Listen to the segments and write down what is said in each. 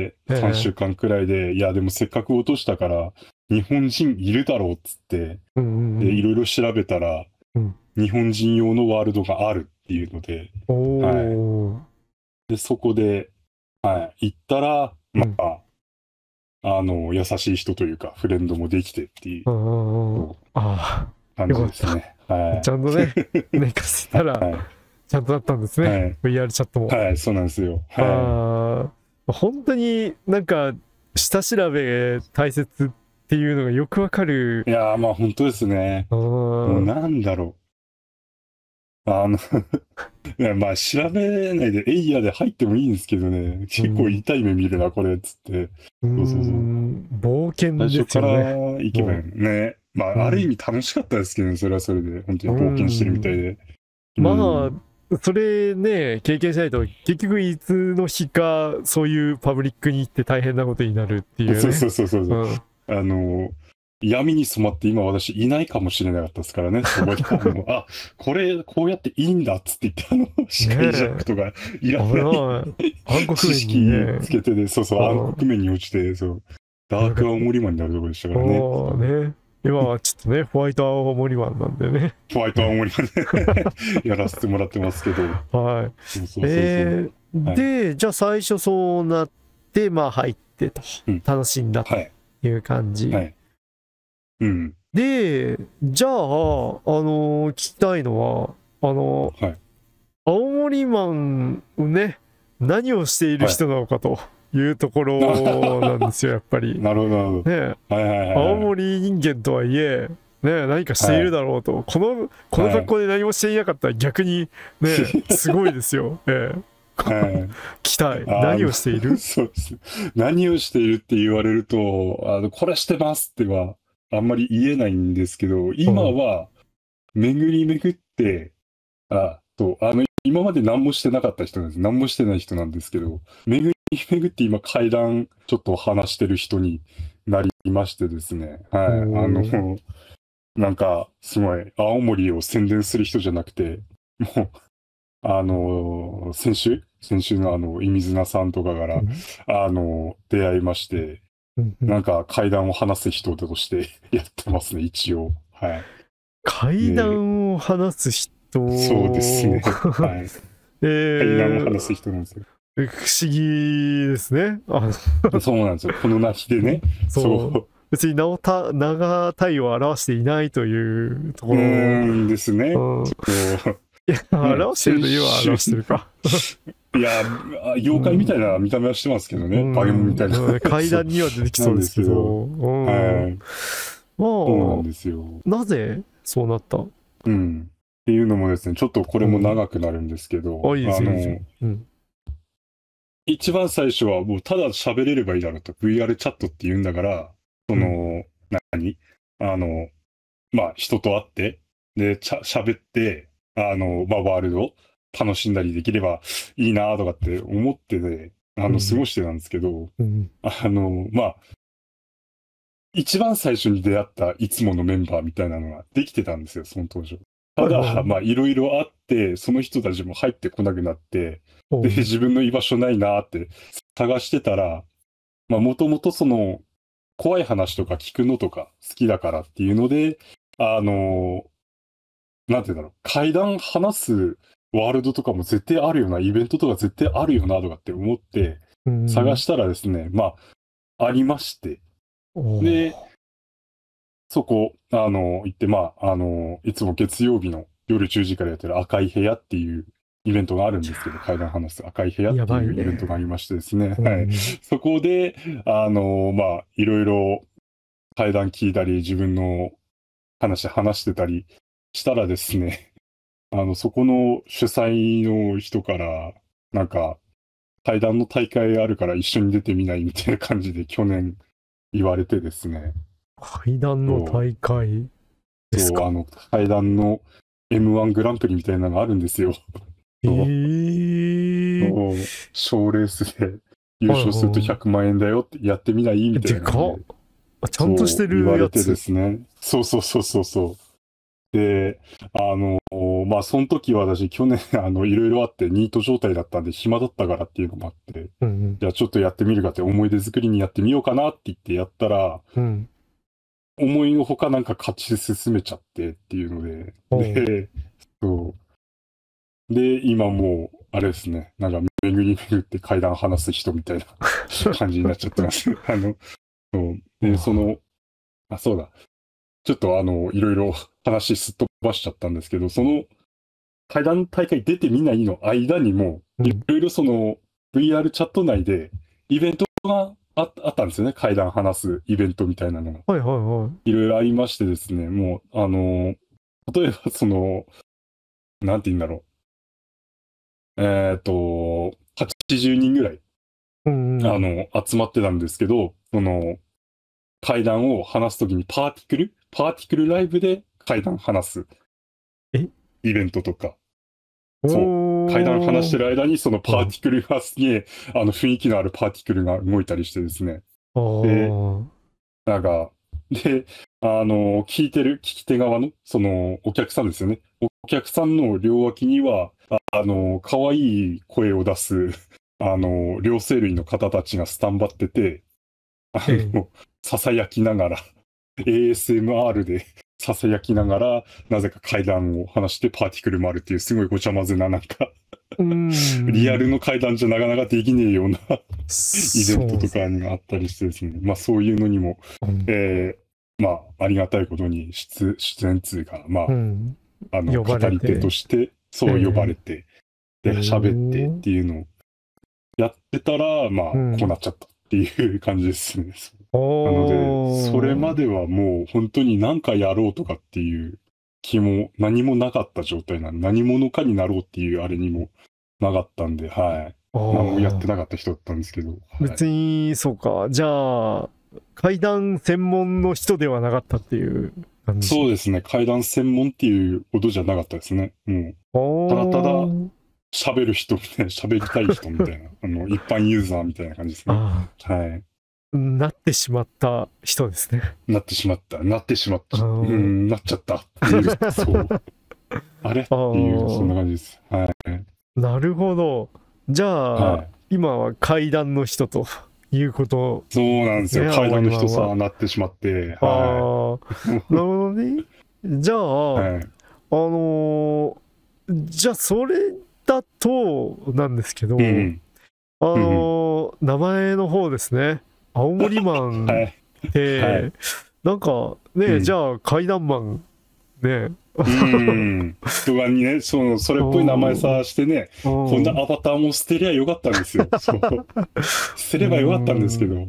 で、3週間くらいで、いや、でもせっかく落としたから、日本人いるだろうっつって、で、いろいろ調べたら、日本人用のワールドがあるっていうので、はい。で、そこで、はい、行ったら、まあ、優しい人というか、フレンドもできてっていう、感じですね。はい。 ちゃんとね、寝かせたら、ちゃんとなったんですね。VR チャットも。 はい、そうなんですよ。 本当になんか、下調べ大切っていうのがよくわかる。 いやー、まあ本当ですね。もうなんだろう。いやまあ調べないでエイヤーで入ってもいいんですけどね、結構痛い目見るな、これ、つって。そうそうそう。 冒険ですよね。 最初から行けばいいね。まあ、ある意味楽しかったですけどね、それはそれで。本当に冒険してるみたいで。 まあ、それね、経験しないと、結局いつの日か、そういうパブリックに行って大変なことになるっていうね。 そう。闇に染まって今私いないかもしれなかったですからね、そこで。これ、こうやっていいんだっつって言って、視界ジャックとかいらない知識つけてで、暗黒面に落ちて、ダーク青森マンになるところでしたからね。 今はちょっとね、ホワイト青森マンなんでね。 ホワイト青森マンね、やらせてもらってますけど。 はい。で、じゃあ最初そうなって、まあ入ってと、楽しんだという感じ。で、じゃあ、聞きたいのは、青森マンね、何をしている人なのかというところなんですよ、やっぱり。 なるほど。 ね、青森人間とはいえ、ね、何かしているだろうと、この格好で何もしていなかったら逆に、ね、すごいですよ。聞きたい。何をしている？ そうです。何をしているって言われると、これしてますっては、あんまり言えないんですけど、今は、巡り巡って、今まで何もしてなかった人なんです。何もしてない人なんですけど、巡り巡って今階段ちょっと話してる人になりましてですね。はい。なんか、すごい、青森を宣伝する人じゃなくて、もう、先週のイミズナさんとかから、出会いまして、なんか階段を話す人としてやってますね、一応。はい。 階段を話す人。 そうですね。はい。階段を話す人なんですよ。 不思議ですね。 そうなんですよ。この名日でね。 そう。別に名体を表していないというところですね。 いや、表してると言えば表してるか。 いや、妖怪みたいな見た目はしてますけどね。バケモンみたいな。 階段には出てきそうですけど。 はい。そうなんですよ。 なぜそうなった？ っていうのもですね、ちょっとこれも長くなるんですけど、一番最初はもうただ喋れればいいだろうと、VR チャットって言うんだから、人と会って、で、喋って、ワールド楽しんだりできればいいなとかって思ってね、過ごしてたんですけど、一番最初に出会ったいつものメンバーみたいなのができてたんですよ、その当時。ただ、いろいろあって、その人たちも入ってこなくなって、で、自分の居場所ないなって探してたら、もともと怖い話とか聞くのとか好きだからっていうので、なんて言うんだろう、階段話すワールドとかも絶対あるよな、イベントとか絶対あるよなとかって思って、探したらですね、ありまして、で、そこ、行って、いつも月曜日の夜10時からやってる赤い部屋っていうイベントがあるんですけど、階段話す赤い部屋っていうイベントがありましてですね、はい。そこで、いろいろ階段聞いたり、自分の話してたりしたらですね、そこの主催の人から、なんか、階段の大会あるから一緒に出てみないみたいな感じで去年言われてですね。 階段の大会ですか？ 階段の M1 グランプリみたいなのがあるんですよ。賞レースで優勝すると100万円だよってやってみないみたいな。 でかっ。ちゃんとしてるやつ。 言われてですね。そう。で、 まあ、その時は私、去年、いろいろあって、ニート状態だったんで、暇だったからっていうのもあって、じゃあちょっとやってみるかって、思い出作りにやってみようかなって言ってやったら、思いのほかなんか勝ち進めちゃってっていうので、で、今もう、あれですね、なんか巡り巡って階段話す人みたいな感じになっちゃってます。で、そうだ。ちょっといろいろ話すっ飛ばしちゃったんですけど、その階段大会出てみないの間にも、いろいろVR チャット内でイベントがあったんですよね。階段話すイベントみたいなのが。いろいろありましてですね、もう、例えばなんて言うんだろう。80人ぐらい、集まってたんですけど、階段を話すときにパーティクルライブで階段話すイベントとか。そう。階段話してる間にそのパーティクルがすげえ、雰囲気のあるパーティクルが動いたりしてですね。で、なんか、で、聞き手側の、お客さんですよね。お客さんの両脇には、可愛い声を出す、両生類の方たちがスタンバってて、囁きながら、ASMR で囁きながら、なぜか階段を話してパーティクルもあるっていう、すごいごちゃ混ぜな、なんかリアルの階段じゃなかなかできねえようなイベントとかにあったりしてですね、まあそういうのにも、まあありがたいことに出演通が、まあ、語り手として、そう呼ばれて、で、喋ってっていうのをやってたら、まあ、こうなっちゃったっていう感じですね。なので、それまではもう本当に何かやろうとかっていう気も何もなかった状態なんで、何者かになろうっていうあれにもなかったんで、はい。何もやってなかった人だったんですけど。 別に、そうか。じゃあ、階段専門の人ではなかったっていう感じ？ そうですね。階段専門っていうことじゃなかったですね。もう、ただただ喋る人みたいな、喋りたい人みたいな、一般ユーザーみたいな感じですね。はい。 なってしまった人ですね。 なっちゃった。なっちゃったっていう、そう。あれっていう、そんな感じです。はい。 なるほど。じゃあ、今は階段の人ということ、 そうなんですよ。階段の人さ、なってしまって。 なるほどね。じゃあ、じゃあ、それだと、なんですけど、名前の方ですね。青森マンって、なんかね、じゃあ階段マンね。 人がね、それっぽい名前さしてね、こんなアバターも捨てりゃよかったんですよ。捨てればよかったんですけど。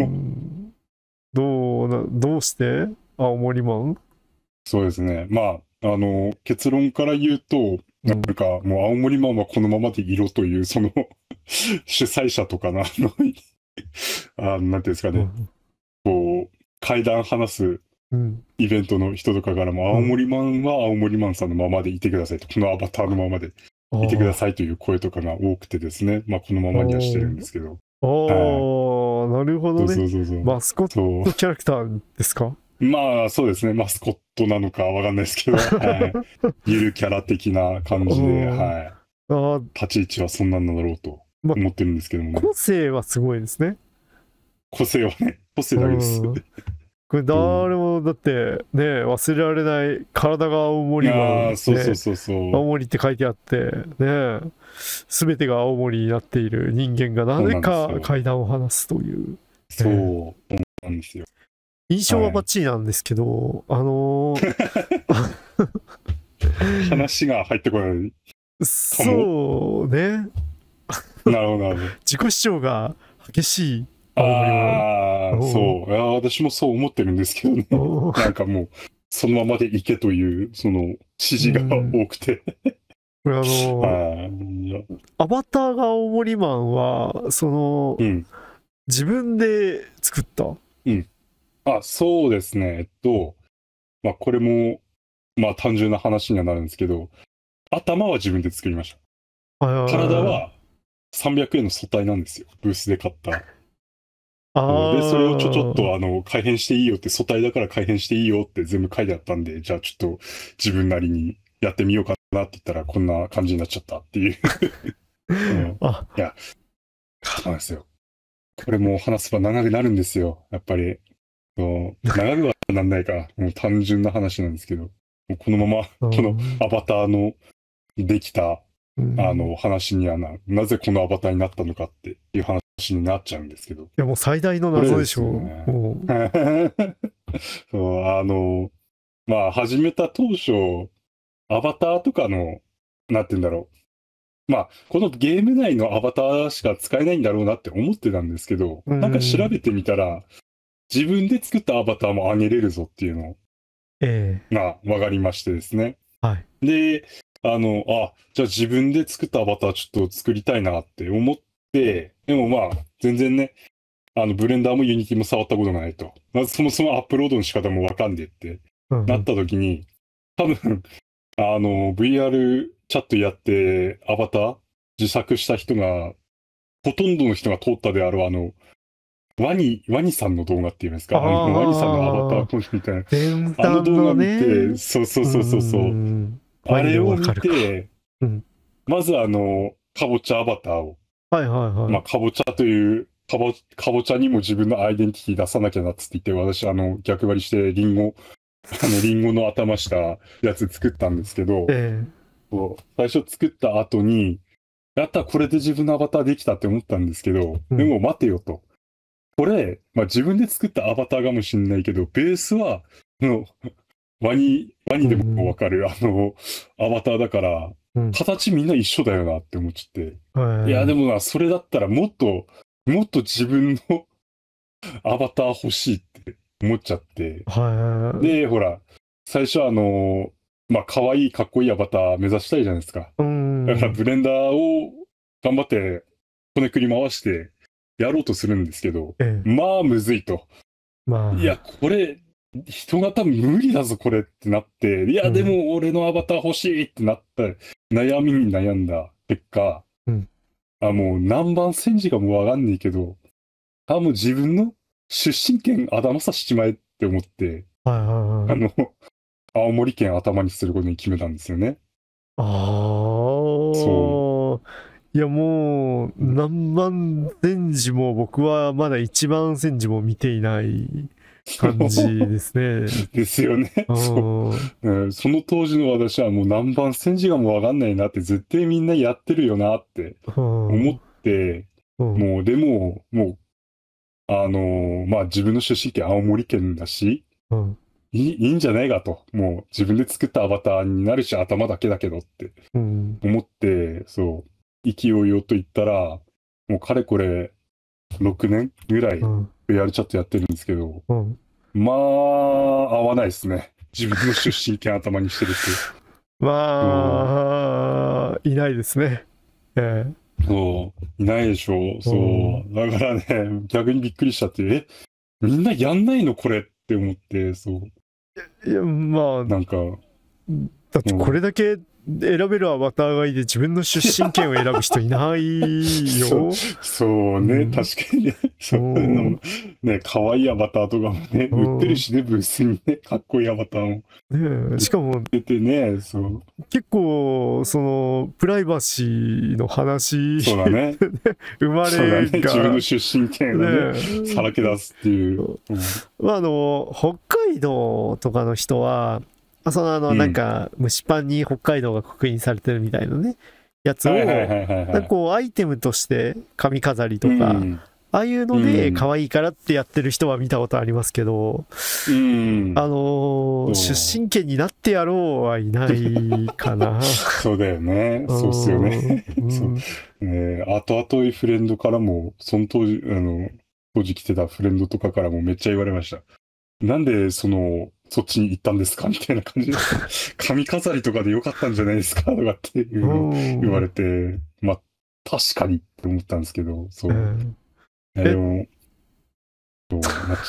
どうして青森マン？ そうですね。まあ、結論から言うと、なんかもう青森マンはこのままでいろという、主催者とかなんていうんですかね。こう、階段話すイベントの人とかからも、青森マンは青森マンさんのままでいてくださいと、このアバターのままでいてくださいという声とかが多くてですね、まあこのままにはしてるんですけど。 なるほどね。マスコットキャラクターですか？ まあそうですね、マスコットなのかわかんないですけど、ゆるキャラ的な感じで、立ち位置はそんなんだろうと思ってるんですけどもね。 個性はすごいですね。 個性はね、個性だけです。 これ誰もだってね、忘れられない体が青森マン、 そう。 青森って書いてあってね、全てが青森になっている人間がなぜか階段を話すという。 そうなんですよ。 印象はバッチリなんですけど、 話が入ってこない。 そうね。 なるほど。 自己主張が激しい。 そう。私もそう思ってるんですけどね。なんかもう、そのままでいけという、指示が多くて。 アバターが青森マンは、自分で作った？ そうですね。まあこれも、まあ単純な話にはなるんですけど、頭は自分で作りました。体は300円の素体なんですよ。ブースで買った。で、それをちょっと改変していいよって、素体だから改変していいよって全部書いてあったんで、じゃあちょっと自分なりにやってみようかなって言ったらこんな感じになっちゃったっていう。うん、いや、そうなんですよ。これもう話せば長くなるんですよ。やっぱり。長くはなんないか。もう単純な話なんですけど。もうこのまま、このアバターのできた、話にはなぜこのアバターになったのかっていう話になっちゃうんですけど。いや、もう最大の謎でしょう。ね、 そう、まあ、始めた当初、アバターとかの、なんて言うんだろう。まあ、このゲーム内のアバターしか使えないんだろうなって思ってたんですけど、なんか調べてみたら、自分で作ったアバターも上げれるぞっていうのが分かりましてですね。 はい。 で、じゃあ自分で作ったアバターちょっと作りたいなって思って、でもまあ、全然ね、ブレンダーもユニティも触ったことがないと。まずそもそもアップロードの仕方もわかんでってなった時に、多分、VR チャットやってアバター自作した人が、ほとんどの人が通ったであろうワニさんの動画っていうんですか、ワニさんのアバターコンみたいな。動画見て、そう。あれを見て、まずかぼちゃアバターを。まあ、かぼちゃという、かぼちゃにも自分のアイデンティティ出さなきゃなっつって言って、私、逆張りしてリンゴの頭したやつ作ったんですけど、最初作った後に、やった、これで自分のアバターできたって思ったんですけど、でも待てよと。これ、まあ自分で作ったアバターかもしれないけど、ベースは、ワニでもわかる、アバターだから、形みんな一緒だよなって思っちゃって。いや、でもな、それだったらもっと自分のアバター欲しいって思っちゃって。で、ほら、最初まあ、可愛いかっこいいアバター目指したいじゃないですか。だからブレンダーを頑張ってこねくり回してやろうとするんですけど、まあむずいと。いや、これ、人型無理だぞ、これってなって、いや、でも俺のアバター欲しいってなった、悩みに悩んだ結果、もう何番戦時かもわかんないけど、もう自分の出身県あだまさしちまえって思って、青森県頭にすることに決めたんですよね。 そう。いや、もう、何万戦時も僕はまだ1万戦時も見ていない感じですね。 ですよね。その当時の私はもう何番戦時がもうわかんないなって、絶対みんなやってるよなって思って、もうでも、もう、まあ自分の出身県青森県だし、いいんじゃないかと。もう自分で作ったアバターになるし頭だけだけどって思って、そう、勢いよと言ったら、もうかれこれ6年ぐらい VR チャットやってるんですけど、まあ、合わないですね。自分の出身県頭にしてるって。 まあ、いないですね。 そう、いないでしょう。そう。だからね、逆にびっくりしちゃって、みんなやんないのこれって思って、そう。 いや、まあ、 なんか、 だってこれだけ選べるアバターがいて自分の出身県を選ぶ人いないよ。 そうね、確かにね。そうね、可愛いアバターとかもね、売ってるしね、ブースにね、かっこいいアバターも。 ね、しかも、 出てね、そう。 結構、プライバシーの話、 そうだね。 生まれが、 自分の出身県をね、さらけ出すっていう。 まあ、北海道とかの人は、なんか、蒸しパンに北海道が刻印されてるみたいなね、やつを、こう、アイテムとして髪飾りとか、ああいうので可愛いからってやってる人は見たことありますけど、出身県になってやろうはいないかな。 そうだよね。そうっすよね。後々フレンドからも、その当時来てたフレンドとかからもめっちゃ言われました。なんでそっちに行ったんですかみたいな感じで。髪飾りとかでよかったんじゃないですかとかっていうの言われて、まあ、確かにって思ったんですけど、そう。でも、どうなっちゃった。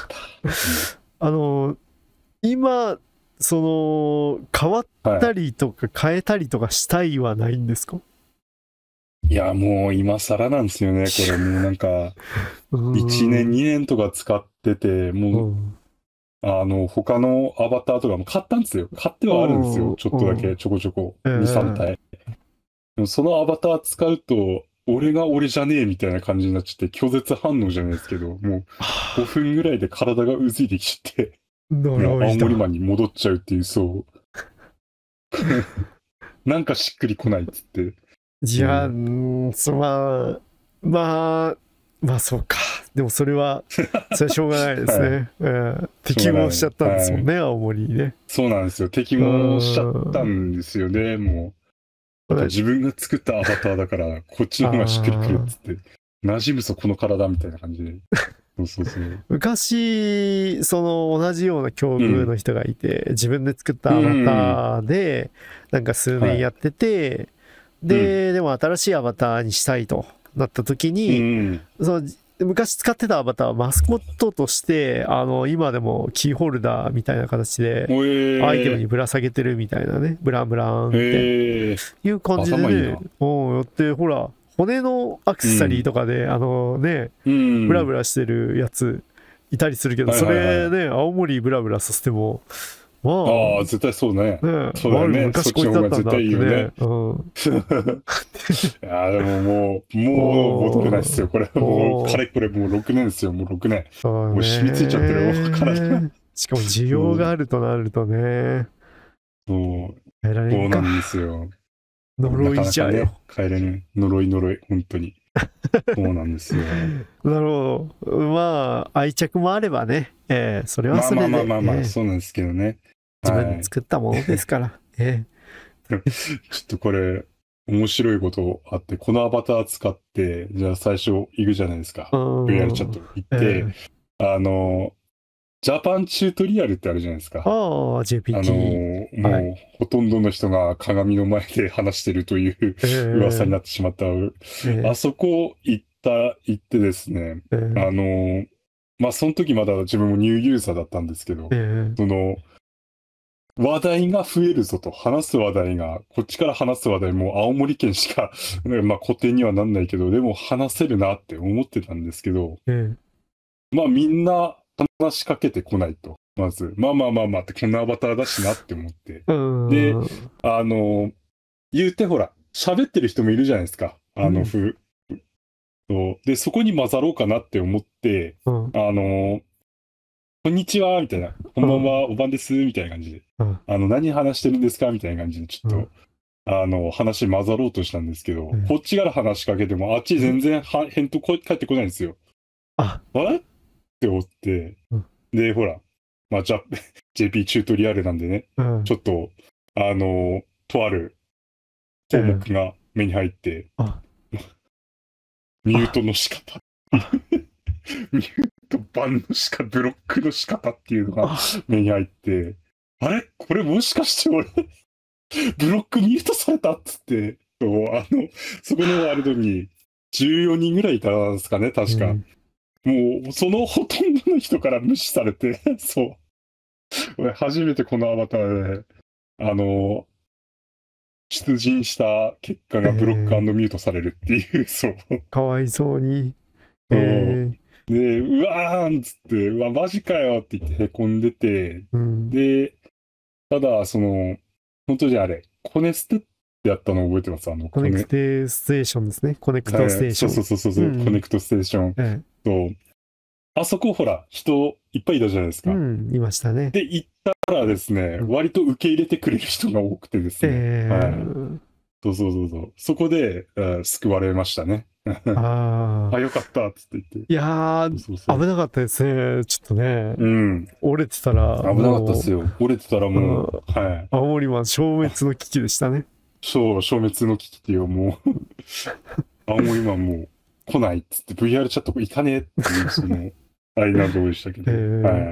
今、変わったりとか変えたりとかしたいはないんですか？ いや、もう今更なんですよね。これもうなんか、1年、2年とか使ってて、もう、 他のアバターとかも買ったんですよ。買ってはあるんですよ。ちょっとだけ、ちょこちょこ。2、3体。でもそのアバター使うと、俺が俺じゃねえみたいな感じになっちゃって、拒絶反応じゃないですけど、もう5分ぐらいで体がうずいてきちゃって、もう青森マンに戻っちゃうっていう、そう。なんかしっくりこないっつって。 いや、まあそうか。でもそれはしょうがないですね。適合しちゃったんですもんね、青森にね。 そうなんですよ。適合しちゃったんですよね、もう。自分が作ったアバターだから、こっちの方がしっくりくるっつって、馴染むぞ、この体みたいな感じで。そう昔、その同じような境遇の人がいて、自分で作ったアバターで、なんか数年やってて、でも新しいアバターにしたいとなった時に、その昔使ってたアバターはマスコットとして今でもキーホルダーみたいな形でアイテムにぶら下げてるみたいなね、ブランブランっていう感じでね、やってほら骨のアクセサリーとかでブラブラしてるやついたりするけど、それね青森ブラブラさせてもああ、絶対そうね。そうだよね。 昔こいつだったんだってね。 いや、でももう戻れないっすよ。これ、もう、かれこれもう6年ですよ。もう6年。もう染みついちゃってるよ、体。 しかも需要があるとなるとね。 そうなんですよ。 呪いじゃよ。 帰れぬ。呪い、本当に。そうなんですよ。 なるほど。まあ、愛着もあればね。それはそれで。 まあ、そうなんですけどね。 自分で作ったものですから。 ちょっとこれ、面白いことあって、このアバター使って、じゃあ最初行くじゃないですか。VR チャット行って、ジャパンチュートリアルってあるじゃないですか。 JPT。 もう、ほとんどの人が鏡の前で話してるという噂になってしまった。あそこ行ってですね、まあ、その時まだ自分もニューユーザーだったんですけど、その、話題が増えるぞと、こっちから話す話題も青森県しか、まあ、固定にはなんないけど、でも話せるなって思ってたんですけど、まあ、みんな、話しかけてこないと。まず、まあってこんなアバターだしなって思って。で、言うてほら、喋ってる人もいるじゃないですか。で、そこに混ざろうかなって思って、こんにちはみたいな。こんばんは、おばんです、みたいな感じで。何話してるんですかみたいな感じで、ちょっと、話混ざろうとしたんですけど、こっちから話しかけても、あっち全然返答返ってこないんですよ。あれって思って、で、ほら、まあ、JP チュートリアルなんでね、ちょっと、とある項目が目に入って、ミュートの仕方。ミュートバンのブロックの仕方っていうのが目に入って、あれこれもしかして俺、ブロックミュートされたっつって、そこのワールドに14人ぐらいいたんですかね、確か。もう、そのほとんどの人から無視されて、そう。俺、初めてこのアバターで、出陣した結果がブロック&ミュートされるっていう、そう。 かわいそうに。 で、うわーんっつって、うわ、マジかよって言って凹んでて、で、ただ、本当にあれ、コネステってやったの覚えてます？ コネクトステーションですね。コネクトステーション。 そう、コネクトステーション。そう。あそこほら、人いっぱいいたじゃないですか。 いましたね。 で、行ったらですね、割と受け入れてくれる人が多くてですね。そう。そこで、救われましたね。あ、よかったっつって言って。 いやー、危なかったですね。ちょっとね。折れてたら。 危なかったですよ。折れてたらもう、 青森は消滅の危機でしたね。 そう、消滅の危機っていうもう、青森はもう来ないっつって VR チャット行かねえっていう、その、あれなどでしたけど。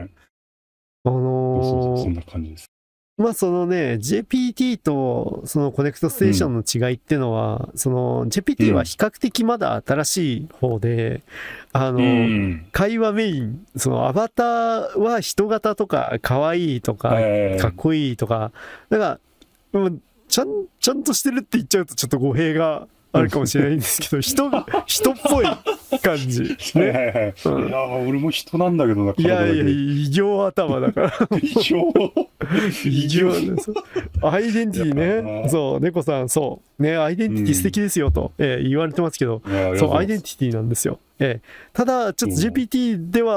そんな感じです。 まあそのね、JPT とそのコネクトステーションの違いっていうのは、その JPT は比較的まだ新しい方で、会話メイン、そのアバターは人型とか可愛いとかかっこいいとか、だからちゃんとしてるって言っちゃうとちょっと語弊があるかもしれないんですけど、人っぽい感じ。ね。 はいはいはい。 うん、 いやー、俺も人なんだけどな、 いやいや、 体だけ。 異常頭だから。 異常異常です。アイデンティティね。そう、猫さん、そう。ね、アイデンティティ素敵ですよと、言われてますけど、そう、アイデンティティなんですよ。ただ、ちょっと GPT では、